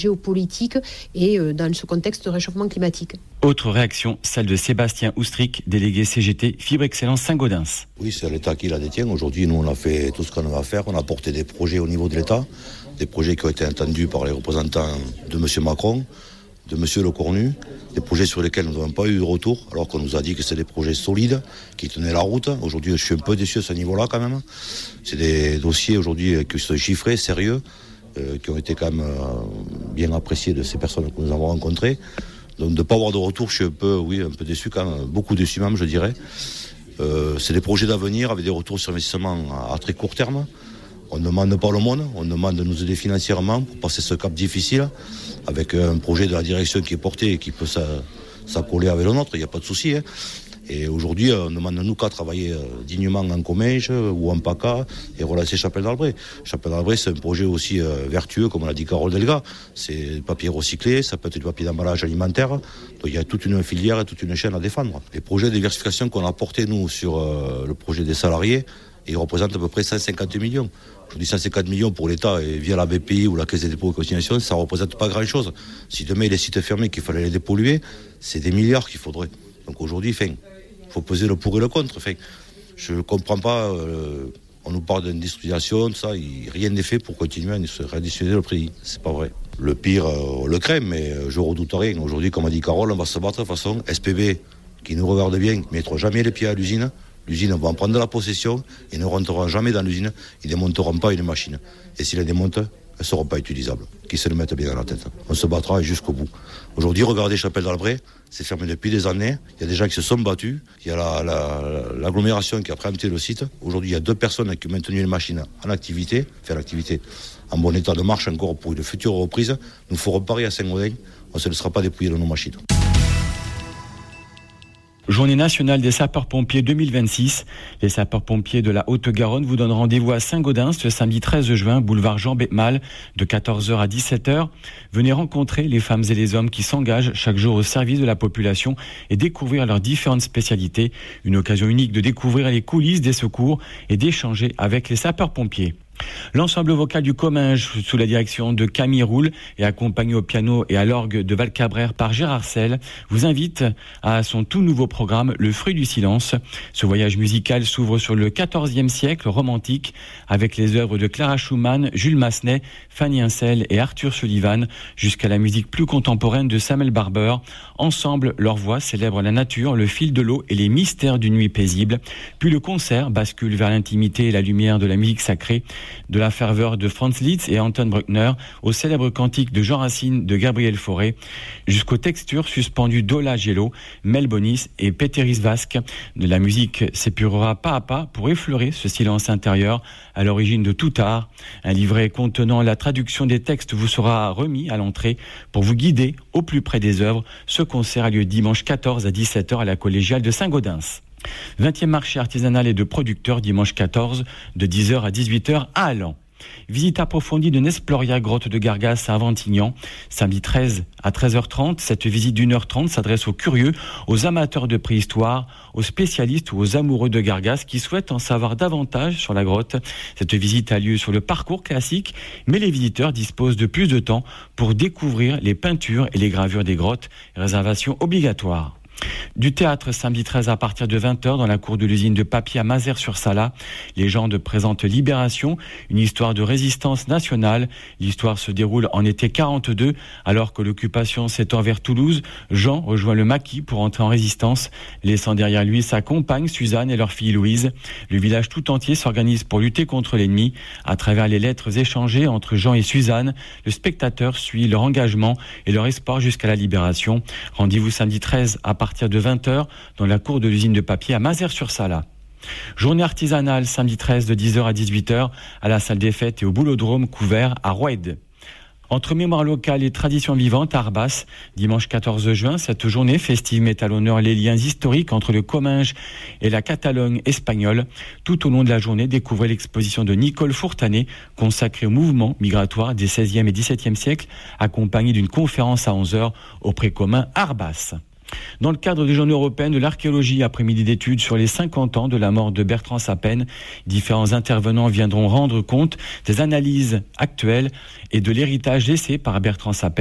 géopolitique et dans ce contexte de réchauffement climatique. Autre réaction, celle de Sébastien Oustric, délégué CGT Fibre Excellence Saint-Gaudens. Oui, c'est l'État qui la détient. Aujourd'hui, nous, on a fait tout ce qu'on avait à faire. On a porté des projets au niveau de l'État, des projets qui ont été entendus par les représentants de M. Macron, de M. Lecornu, des projets sur lesquels nous n'avons pas eu de retour, alors qu'on nous a dit que c'est des projets solides, qui tenaient la route. Aujourd'hui, je suis un peu déçu à ce niveau-là quand même. C'est des dossiers aujourd'hui qui sont chiffrés, sérieux, qui ont été quand même bien appréciés de ces personnes que nous avons rencontrées. Donc de ne pas avoir de retour, je suis un peu déçu quand même, beaucoup déçu même, je dirais. C'est des projets d'avenir avec des retours sur investissement à très court terme. On ne demande pas le monde, on demande de nous aider financièrement pour passer ce cap difficile, avec un projet de la direction qui est porté et qui peut s'accoler avec le nôtre, il n'y a pas de souci. Hein. Et aujourd'hui, on demande nous qu'à travailler dignement en Comminges ou en PACA et relancer Chapelle d'Albret. Chapelle d'Albret, c'est un projet aussi vertueux, comme l'a dit Carole Delga. C'est du papier recyclé, ça peut être du papier d'emballage alimentaire. Donc il y a toute une filière et toute une chaîne à défendre. Les projets de diversification qu'on a portés, nous, sur le projet des salariés, ils représentent à peu près 150 millions. Je vous dis 150 millions pour l'État et via la BPI ou la Caisse des dépôts et consignations, ça ne représente pas grand-chose. Si demain les sites fermés, qu'il fallait les dépolluer, c'est des milliards qu'il faudrait. Donc aujourd'hui, il faut peser le pour et le contre. Je ne comprends pas, on nous parle d'industrialisation, rien n'est fait pour continuer à se réindustrialiser le prix. C'est pas vrai. Le pire, on le craint, mais je ne redoute rien. Aujourd'hui, comme a dit Carole, on va se battre de toute façon. SPB, qui nous regarde bien, ne mettra jamais les pieds à l'usine. L'usine va en prendre de la possession, ils ne rentreront jamais dans l'usine, ils ne démonteront pas une machine. Et s'ils la démontent, elles ne seront pas utilisables. Qu'ils se le mettent bien dans la tête. On se battra jusqu'au bout. Aujourd'hui, regardez Chapelle d'Albret, c'est fermé depuis des années. Il y a des gens qui se sont battus. Il y a l'agglomération qui a préempté le site. Aujourd'hui, il y a 2 personnes qui ont maintenu une machine en activité, en bon état de marche encore pour une future reprise. Nous ferons pareil à Saint-Gaudens, on ne se laissera pas dépouiller de nos machines. Journée nationale des sapeurs-pompiers 2026. Les sapeurs-pompiers de la Haute-Garonne vous donnent rendez-vous à Saint-Gaudens le samedi 13 juin, boulevard Jean Betmal, de 14h à 17h. Venez rencontrer les femmes et les hommes qui s'engagent chaque jour au service de la population et découvrir leurs différentes spécialités. Une occasion unique de découvrir les coulisses des secours et d'échanger avec les sapeurs-pompiers. L'ensemble vocal du Comminges, sous la direction de Camille Roule et accompagné au piano et à l'orgue de Valcabrère par Gérard Selle, vous invite à son tout nouveau programme Le Fruit du Silence. Ce voyage musical s'ouvre sur le XIVe siècle romantique avec les œuvres de Clara Schumann, Jules Massenet, Fanny Insel et Arthur Sullivan jusqu'à la musique plus contemporaine de Samuel Barber. Ensemble, leurs voix célèbrent la nature, le fil de l'eau et les mystères d'une nuit paisible. Puis le concert bascule vers l'intimité et la lumière de la musique sacrée, de la ferveur de Franz Liszt et Anton Bruckner au célèbre cantique de Jean Racine de Gabriel Fauré, jusqu'aux textures suspendues d'Ola Gelo, Mel Bonis et Péteris Vasque. De la musique s'épurera pas à pas pour effleurer ce silence intérieur à l'origine de tout art. Un livret contenant la traduction des textes vous sera remis à l'entrée pour vous guider au plus près des œuvres. Ce concert a lieu dimanche 14 à 17h à la collégiale de Saint-Gaudens. 20e marché artisanal et de producteurs dimanche 14 de 10h à 18h à Allan. Visite approfondie de Nesploria, grotte de Gargas à Aventignan. Samedi 13 à 13h30, cette visite d'1h30 s'adresse aux curieux, aux amateurs de préhistoire, aux spécialistes ou aux amoureux de Gargas qui souhaitent en savoir davantage sur la grotte. Cette visite a lieu sur le parcours classique, mais les visiteurs disposent de plus de temps pour découvrir les peintures et les gravures des grottes. Réservation obligatoire. Du théâtre samedi 13 à partir de 20h dans la cour de l'usine de papier à Mazères-sur-Sala. Légende présente Libération, une histoire de résistance nationale. L'histoire se déroule en été 42, alors que l'occupation s'étend vers Toulouse. Jean rejoint le maquis pour entrer en résistance, laissant derrière lui sa compagne Suzanne et leur fille Louise. Le village tout entier s'organise pour lutter contre l'ennemi. À travers les lettres échangées entre Jean et Suzanne, le spectateur suit leur engagement et leur espoir jusqu'à la libération. Rendez-vous samedi 13 à partir de 20h dans la cour de l'usine de papier à Mazères-sur-Sala. Journée artisanale samedi 13 de 10h à 18h à la salle des fêtes et au boulodrome couvert à Roued. Entre mémoire locale et tradition vivante à Arbas, dimanche 14 juin, cette journée festive met à l'honneur les liens historiques entre le Comminges et la Catalogne espagnole. Tout au long de la journée, découvrez l'exposition de Nicole Fourtanet, consacrée au mouvement migratoire des 16e et 17e siècles, accompagnée d'une conférence à 11h au Précommun Arbas. Dans le cadre des Journées européennes de l'archéologie, après-midi d'études sur les 50 ans de la mort de Bertrand Sapin, différents intervenants viendront rendre compte des analyses actuelles et de l'héritage laissé par Bertrand Sapin.